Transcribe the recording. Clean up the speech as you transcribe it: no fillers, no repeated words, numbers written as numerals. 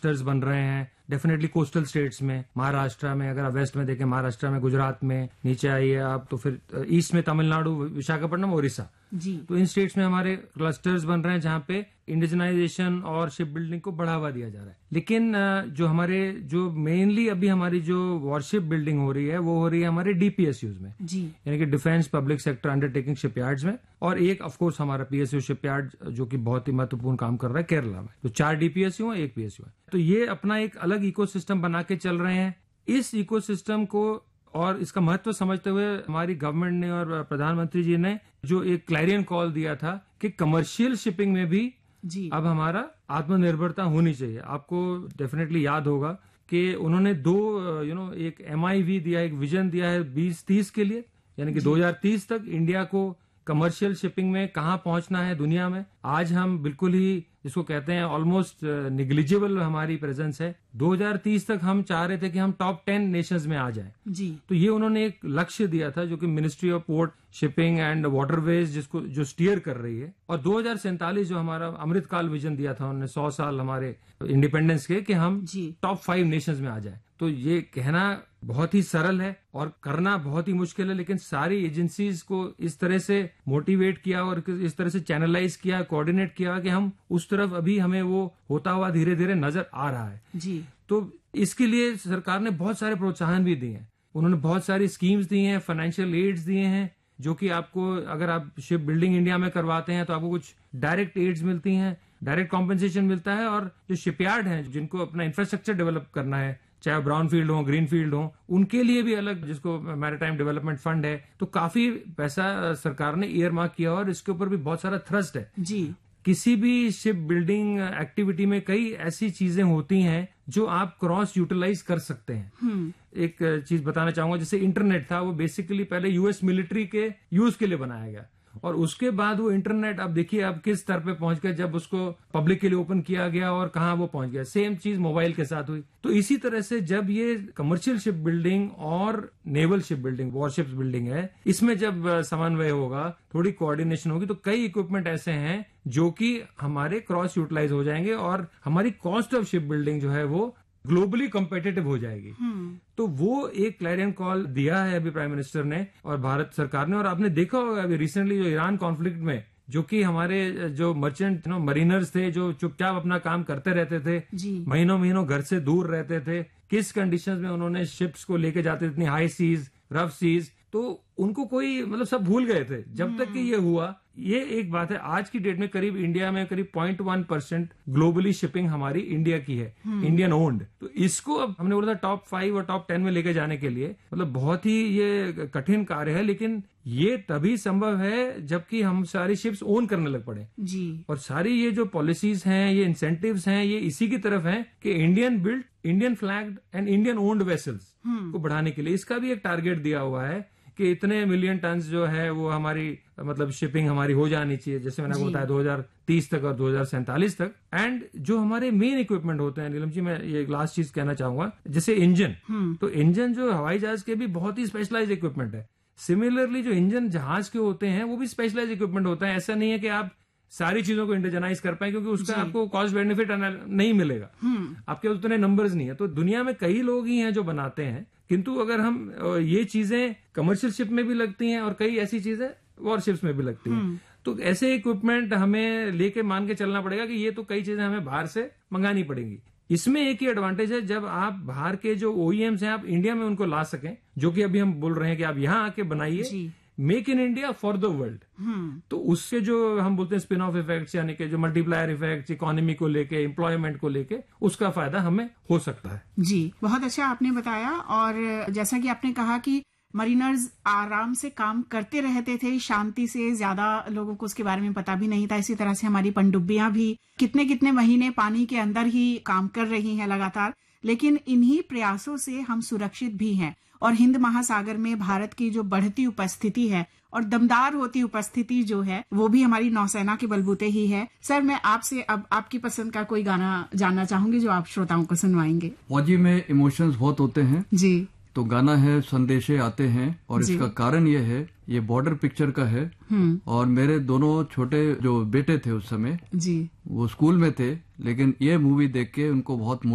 Clusters बन रहे हैं डेफिनेटली कोस्टल स्टेट्स में, महाराष्ट्र में, अगर आप वेस्ट में देखें महाराष्ट्र में, गुजरात में, नीचे आइए आप तो फिर ईस्ट में तमिलनाडु, विशाखापट्टनम, ओडिशा जी। तो इन स्टेट्स में हमारे क्लस्टर्स बन रहे हैं जहां पे इंडिजनाइजेशन और शिप बिल्डिंग को बढ़ावा दिया जा रहा है। लेकिन जो मेनली अभी हमारी जो वॉरशिप बिल्डिंग हो रही है वो हो रही है हमारे डीपीएसयूज में जी, यानी कि defence public sector undertaking shipyards में, और एक ऑफ कोर्स हमारा पीएसयू शिपयार्ड जो कि बहुत ही महत्वपूर्ण काम कर रहा है केरला में। तो 4 डीपीएसयू है, 1 पीएसयू है। तो ये अपना एक अलग इकोसिस्टम बना के चल रहे हैं। इस इकोसिस्टम को और इसका महत्व समझते हुए हमारी गवर्नमेंट ने और प्रधानमंत्री जी ने जो एक क्लैरियन कॉल दिया था कि कमर्शियल शिपिंग में भी जी, अब हमारा आत्मनिर्भरता होनी चाहिए। आपको डेफिनेटली याद होगा कि उन्होंने एक MIV दिया, एक विजन दिया है 2030 के लिए, यानी कि 2030 तक इंडिया को कमर्शियल शिपिंग में कहां पहुंचना है दुनिया में। आज हम बिल्कुल ही जिसको कहते हैं ऑलमोस्ट निग्लिजिबल हमारी प्रेजेंस है। 2030 तक हम चाह रहे थे कि हम टॉप 10 नेशंस में आ जाएं। जी, तो ये उन्होंने एक लक्ष्य दिया था जो कि ministry of port shipping and waterways जो स्टीयर कर रही है। और 2047 जो हमारा अमृतकाल विजन दिया था उन्होंने 100 साल हमारे इंडिपेंडेंस के, कि हम टॉप 5 नेशंस में आ जाए। तो ये कहना बहुत ही सरल है और करना बहुत ही मुश्किल है, लेकिन सारी एजेंसीज को इस तरह से मोटिवेट किया और इस तरह से चैनलाइज किया, कोऑर्डिनेट किया कि हम उस तरफ अभी हमें वो होता हुआ धीरे धीरे नजर आ रहा है। जी, तो इसके लिए सरकार ने बहुत सारे प्रोत्साहन भी दिए हैं। उन्होंने बहुत सारी स्कीम्स दी हैं, फाइनेंशियल एड्स दिए हैं, जो कि आपको अगर आप शिप बिल्डिंग इंडिया में करवाते हैं तो आपको कुछ डायरेक्ट एड्स मिलती हैं, डायरेक्ट कॉम्पेंसेशन मिलता है। और जो शिपयार्ड हैं जिनको अपना इंफ्रास्ट्रक्चर डेवलप करना है, चाहे ब्राउन फील्ड हो, ग्रीन फील्ड हो, उनके लिए भी अलग जिसको मैरीटाइम डेवलपमेंट फंड है, तो काफी पैसा सरकार ने ईयर मार्क किया और इसके ऊपर भी बहुत सारा थ्रस्ट है। जी, किसी भी शिप बिल्डिंग एक्टिविटी में कई ऐसी चीजें होती हैं जो आप क्रॉस यूटिलाइज कर सकते हैं। एक चीज बताना चाहूंगा, जैसे इंटरनेट था, वो बेसिकली पहले यूएस मिलिट्री के यूज के लिए बनाया गया, और उसके बाद वो इंटरनेट अब देखिए अब किस स्तर पे पहुंच गया जब उसको पब्लिक के लिए ओपन किया गया और कहां वो पहुंच गया। सेम चीज मोबाइल के साथ हुई। तो इसी तरह से जब ये कमर्शियल शिप बिल्डिंग और naval ship building, warships building है, इसमें जब समन्वय होगा, थोड़ी कोऑर्डिनेशन होगी, तो कई इक्विपमेंट ऐसे हैं जो कि हमारे क्रॉस यूटिलाइज हो जाएंगे और हमारी कॉस्ट ऑफ शिप बिल्डिंग जो है वो ग्लोबली कॉम्पिटिटिव हो जाएगी। तो वो एक क्लैरियन कॉल दिया है अभी प्राइम मिनिस्टर ने और भारत सरकार ने। और आपने देखा होगा अभी रिसेंटली जो ईरान कॉन्फ्लिक्ट में जो कि हमारे जो मर्चेंट मरीनर्स थे जो चुपचाप अपना काम करते रहते थे, महीनों महीनों घर से दूर रहते थे, किस कंडीशंस में उन्होंने शिप्स को लेके जाते थे, इतनी हाई सीज, रफ सीज, तो उनको कोई मतलब सब भूल गए थे जब तक कि ये हुआ। ये एक बात है। आज की डेट में करीब इंडिया में करीब 0.1% ग्लोबली शिपिंग हमारी इंडिया की है, इंडियन ओन्ड। तो इसको अब हमने बोला था टॉप 5 और टॉप 10 में लेके जाने के लिए, मतलब बहुत ही ये कठिन कार्य है, लेकिन ये तभी संभव है जबकि हम सारी शिप्स ओन करने लग पड़े जी। और सारी ये जो पॉलिसीज हैं, ये इंसेंटिव्स हैं, ये इसी की तरफ हैं कि Indian build, Indian flagged and Indian owned vessels को बढ़ाने के लिए इसका भी एक टारगेट दिया हुआ है कि इतने मिलियन टन जो है वो हमारी मतलब शिपिंग हमारी हो जानी चाहिए, जैसे मैंने आपको बताया 2030 तक और 2047 तक। एंड जो हमारे मेन इक्विपमेंट होते हैं, नीलम जी मैं ये लास्ट चीज कहना चाहूंगा, जैसे इंजन, तो इंजन जो हवाई जहाज के भी बहुत ही स्पेशलाइज इक्विपमेंट है। सिमिलरली जो इंजन जहाज के होते हैं वो भी स्पेशलाइज इक्विपमेंट होता है। ऐसा नहीं है कि आप सारी चीजों को इंडिजनाइज कर पाए, क्योंकि उसका आपको कॉस्ट बेनिफिट नहीं मिलेगा, आपके उतने नंबर्स नहीं है। तो दुनिया में कई लोग ही हैं जो बनाते हैं, किंतु अगर हम ये चीजें कमर्शियल शिप में भी लगती हैं और कई ऐसी चीजें वॉरशिप्स में भी लगती हैं, तो ऐसे इक्विपमेंट हमें लेके मान के चलना पड़ेगा कि ये तो कई चीजें हमें बाहर से मंगानी पड़ेंगी। इसमें एक ही एडवांटेज है, जब आप बाहर के जो OEMs हैं आप इंडिया में उनको ला सकें, जो कि अभी हम बोल रहे हैं कि आप यहाँ आके बनाइए, make in India for the world. तो उससे जो हम बोलते हैं स्पिन ऑफ इफेक्ट्स, यानी कि जो मल्टीप्लायर इफेक्ट्स इकोनॉमी को लेके, एम्प्लॉयमेंट को लेके, उसका फायदा हमें हो सकता है। जी, बहुत अच्छा आपने बताया। और जैसा कि आपने कहा कि मरीनर्स आराम से काम करते रहते थे, शांति से, ज्यादा लोगों को उसके बारे में पता भी नहीं था। इसी तरह से हमारी पनडुब्बियां भी कितने कितने महीने पानी के अंदर ही काम कर रही हैं लगातार, लेकिन इन्हीं प्रयासों से हम सुरक्षित भी हैं। और हिंद महासागर में भारत की जो बढ़ती उपस्थिति है और दमदार होती उपस्थिति जो है, वो भी हमारी नौसेना के बलबूते ही है। सर, मैं आपसे अब आपकी पसंद का कोई गाना जानना चाहूंगी जो आप श्रोताओं को सुनवाएंगे। फौजी में इमोशंस बहुत होते हैं जी, तो गाना है संदेशे आते हैं, और इसका कारण ये है, ये बॉर्डर पिक्चर का है। और मेरे दोनों छोटे जो बेटे थे उस समय जी, वो स्कूल में थे, लेकिन ये मूवी देख के उनको बहुत